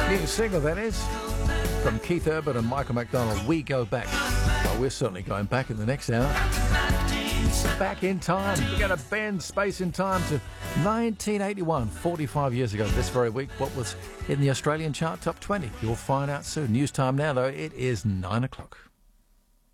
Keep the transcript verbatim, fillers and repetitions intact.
New single, that is, from Keith Urban and Michael McDonald, We Go Back. Well, we're certainly going back in the next hour. Back in time. We're going to bend space in time to nineteen eighty-one, forty-five years ago this very week. What was in the Australian chart top twenty? You'll find out soon. News time now, though. It is nine o'clock.